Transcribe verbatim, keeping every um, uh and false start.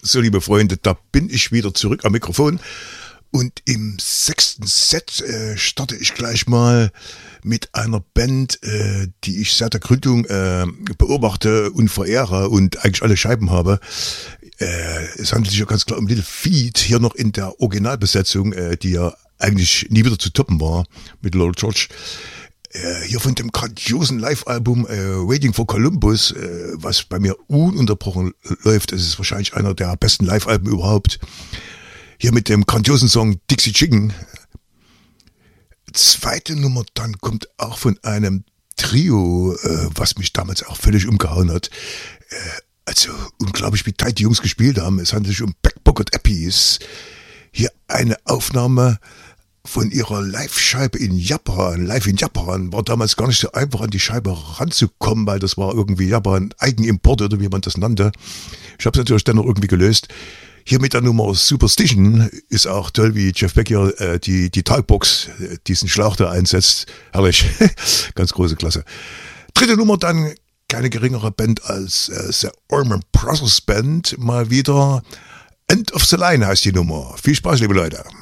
So, liebe Freunde, da bin ich wieder zurück am Mikrofon und im sechsten Set äh, starte ich gleich mal mit einer Band, äh, die ich seit der Gründung äh, beobachte und verehre und eigentlich alle Scheiben habe. Äh, es handelt sich ja ganz klar um Little Feat, hier noch in der Originalbesetzung, äh, die ja eigentlich nie wieder zu toppen war mit Lowell George. Äh, hier von dem grandiosen Live-Album äh, Waiting for Columbus, äh, was bei mir ununterbrochen läuft. Es ist wahrscheinlich einer der besten Live-Alben überhaupt. Hier mit dem grandiosen Song Dixie Chicken. Zweite Nummer dann kommt auch von einem Trio, äh, was mich damals auch völlig umgehauen hat. Äh, also unglaublich, wie tight die Jungs gespielt haben. Es handelt sich um Backpocket Appies. Hier eine Aufnahme von ihrer Live-Scheibe in Japan. Live in Japan war damals gar nicht so einfach an die Scheibe ranzukommen, weil das war irgendwie Japan Eigenimport oder wie man das nannte. Ich habe es natürlich dann noch irgendwie gelöst. Hier mit der Nummer Superstition ist auch toll, wie Jeff Beck hier äh, die, die Talkbox, äh, diesen Schlauch da einsetzt. Herrlich. Ganz große Klasse. Dritte Nummer dann, keine geringere Band als äh, The Allman Brothers Band. Mal wieder End of the Line heißt die Nummer. Viel Spaß, liebe Leute.